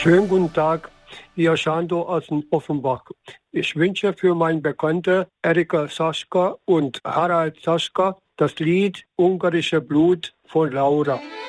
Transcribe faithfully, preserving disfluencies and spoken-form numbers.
Schönen guten Tag, hier Schando aus dem Offenbach. Ich wünsche für meine Bekannte Erika Saschka und Harald Saschka das Lied Ungarische Blut von Laura.